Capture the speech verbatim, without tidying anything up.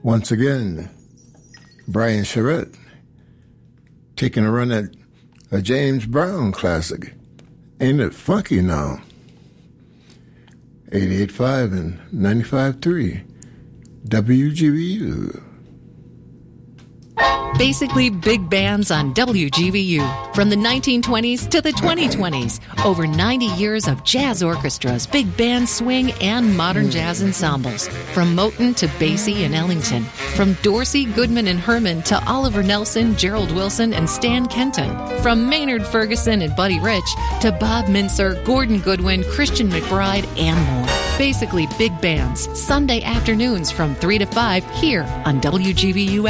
Once again, Brian Charette taking a run at a James Brown classic. Ain't It Funky Now? eighty-eight point five and ninety-five point three W G V U. Basically big bands on W G V U. From the nineteen twenties to the twenty twenties. Over ninety years of jazz orchestras, big band swing, and modern jazz ensembles. From Moten to Basie and Ellington. From Dorsey, Goodman, and Herman to Oliver Nelson, Gerald Wilson, and Stan Kenton. From Maynard Ferguson and Buddy Rich to Bob Mincer, Gordon Goodwin, Christian McBride, and more. Basically big bands. Sunday afternoons from three to five here on W G V U